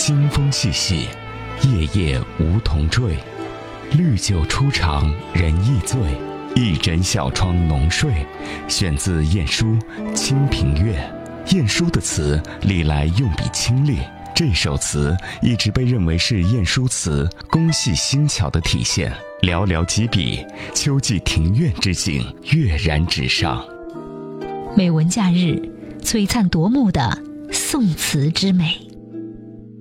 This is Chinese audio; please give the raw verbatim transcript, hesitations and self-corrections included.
清风细细，夜夜梧桐坠。绿酒初尝人亦醉，一枕小窗浓睡。选自晏殊《清平乐》。晏殊的词历来用笔清冽，这首词一直被认为是晏殊词工细精巧的体现。寥寥几笔，秋季庭院之景跃然纸上。 美文假日，璀璨夺目的宋词之美。